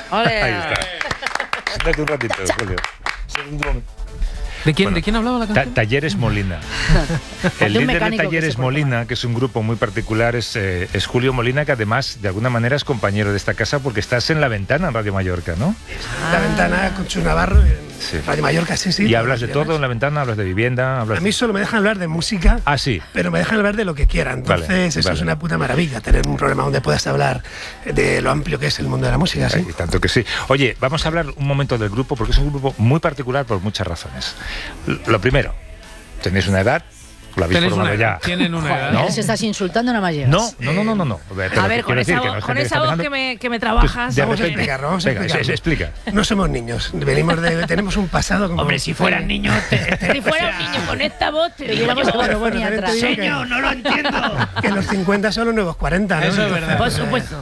¡Ole! Ahí está. Siéntate un ratito, Julio. ¿De quién hablaba la canción? Talleres Molina. El líder de Talleres Molina, que es un grupo muy particular, es Julio Molina, que además de alguna manera es compañero de esta casa porque estás en La Ventana, en Radio Mallorca, ¿no? La Ventana con Chus Navarro en Radio Mallorca, sí. ¿Y hablas de todo en La Ventana? ¿Hablas de vivienda? A mí solo me dejan hablar de música, sí. Pero me dejan hablar de lo que quieran. Entonces eso es una puta maravilla, tener un programa donde puedas hablar de lo amplio que es el mundo de la música. ¿Sí? Y tanto que sí. Oye, vamos a hablar un momento del grupo, porque es un grupo muy particular por muchas razones. Lo primero, tenéis una edad, lo habéis formado ya. Tienen una edad. ¿No? Se estás insultando, nada más llegas. No. A ver, con esa voz que me trabajas. Vamos a explicar. No somos niños, tenemos un pasado como... Hombre, si fueran niños... Si fuera un niño con esta voz, te diéramos bueno, atrás. Señor, no lo entiendo. Que los 50 son los nuevos 40, ¿no? Eso es verdad. Por supuesto.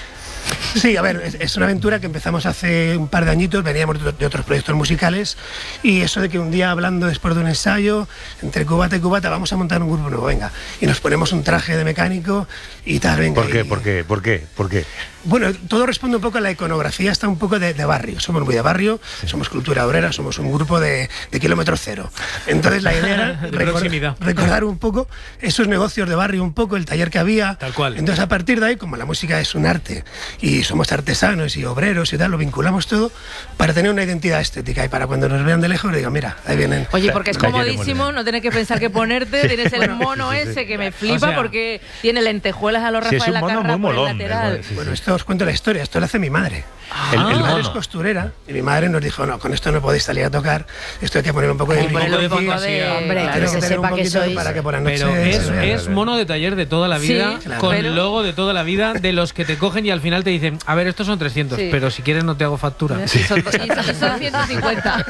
Sí, a ver, es una aventura que empezamos hace un par de añitos, veníamos de otros proyectos musicales, y eso de que un día hablando después de un ensayo, entre cubata y cubata, vamos a montar un grupo nuevo, venga, y nos ponemos un traje de mecánico y tal, venga. ¿Por qué? Bueno, todo responde un poco a la iconografía, está un poco de barrio, somos muy de barrio, somos cultura obrera, somos un grupo de kilómetro cero. Entonces la idea era recordar un poco esos negocios de barrio, un poco el taller que había. Tal cual. Entonces a partir de ahí, como la música es un arte y somos artesanos y obreros y tal, lo vinculamos todo para tener una identidad estética y para cuando nos vean de lejos digan, mira, ahí vienen. Oye, porque es comodísimo, no tienes que pensar qué ponerte, tienes el mono ese que me flipa, porque tiene lentejuelas a los Rafael Lacarra por el lateral. Bueno, esto os cuento la historia, esto lo hace mi madre. Mi madre es costurera y mi madre nos dijo, no, con esto no podéis salir a tocar, esto hay que poner un poco de hombre, que se sepa que sois. Para que por la noche pero es mono de taller de toda la vida, con logo de toda la vida, de los que te cogen y al final te dicen, a ver, estos son 300, pero si quieres no te hago factura. Y son 150.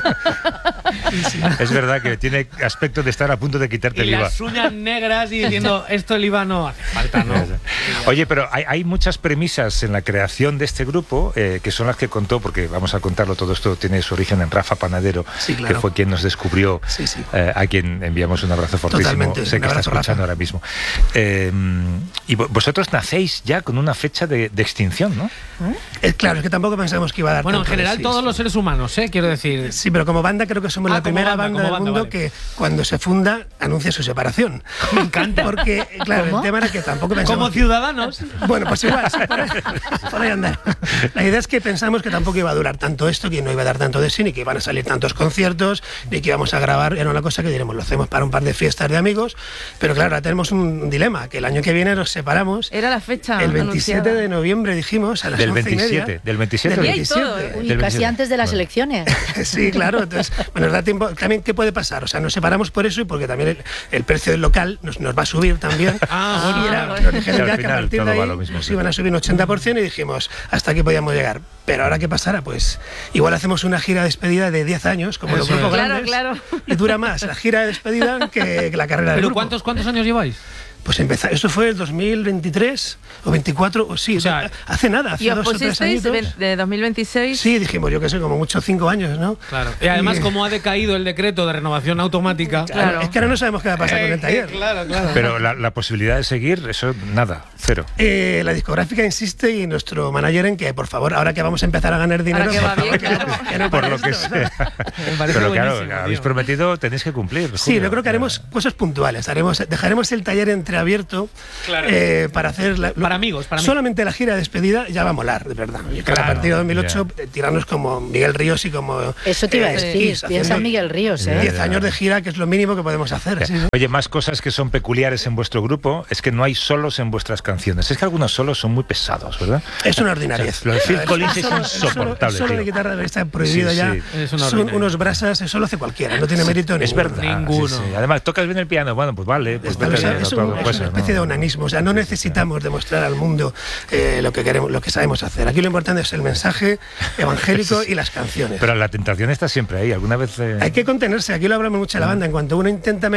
Es verdad que tiene aspecto de estar a punto de quitarte el IVA. Y las uñas negras y diciendo, esto el IVA no hace falta, ¿no? Oye, pero hay muchas premisas en la creación de este grupo que son las que contó, porque vamos a contarlo, todo esto tiene su origen en Rafa Panadero, que fue quien nos descubrió, a quien enviamos un abrazo fortísimo. Totalmente, sé que está escuchando ahora mismo. Y vosotros nacéis ya con una fecha de extinción, ¿no? Claro, es que tampoco pensamos que iba a dar en general todos los seres humanos, quiero decir. Sí, pero como banda creo que somos la primera banda del mundo que cuando se funda anuncia su separación. Me encanta. Porque, claro, el tema era que tampoco pensamos... Como ciudadanos. Bueno, pues igual, por ahí andar. La idea es que pensamos que tampoco iba a durar tanto esto, que no iba a dar tanto de sí, ni que iban a salir tantos conciertos, ni que íbamos a grabar. Era una cosa que diremos, lo hacemos para un par de fiestas de amigos, pero claro, ahora tenemos un dilema, que el año que viene nos separamos. Era la fecha el 27 anunciada. de noviembre, dijimos, a las 11:30. Del 27. Uy, casi antes de las elecciones. Sí, claro, entonces, bueno, nos da tiempo. También, ¿qué puede pasar? O sea, nos separamos por eso y porque también el precio del local nos va a subir también. Nos dijeron ya que a partir de ahí nos iban a subir un 80% y dijimos, hasta aquí podíamos llegar. Pero ahora, ¿qué pasará? Pues igual hacemos una gira de despedida de 10 años, como los grupos grandes. Claro. Y dura más la gira de despedida que la carrera del grupo. ¿Pero cuántos años lleváis? Pues empezar, eso fue el 2023 o 24, o sí, o sea, hace nada, hace 2 o 3 años. De 2026. Sí, dijimos, yo qué sé, como mucho 5 años, ¿no? Claro. Y además, como ha decaído el decreto de renovación automática. Claro. Es que ahora no sabemos qué va a pasar con el taller. Claro. Pero la posibilidad de seguir, eso nada, cero. La discográfica insiste y nuestro manager en que, por favor, ahora que vamos a empezar a ganar dinero, por lo que sea. Pero claro, habéis prometido, tenéis que cumplir. Sí, yo creo que haremos cosas puntuales. Dejaremos el taller entreabierto para hacer para amigos. Solamente la gira de despedida ya va a molar, de verdad. A partir de 2008 tirarnos como Miguel Ríos y como... Eso te iba a decir, piensa en Miguel Ríos. 10 años de gira, que es lo mínimo que podemos hacer. ¿Sí? Oye, más cosas que son peculiares en vuestro grupo es que no hay solos en vuestras canciones. Es que algunos solos son muy pesados, ¿verdad? Es una ordinariedad. Lo de Phil Collins es insoportable. Solo de guitarra está prohibido ya. Son unos brasas, eso lo hace cualquiera, no tiene mérito es verdad, ninguno. Además, tocas bien el piano, bueno, pues vale. Pues es una especie de onanismo, o sea, no necesitamos demostrar al mundo lo que queremos, lo que sabemos hacer. Aquí lo importante es el mensaje evangélico y las canciones. Pero la tentación está siempre ahí, alguna vez... Hay que contenerse, aquí lo hablamos mucho en la banda, en cuanto uno intenta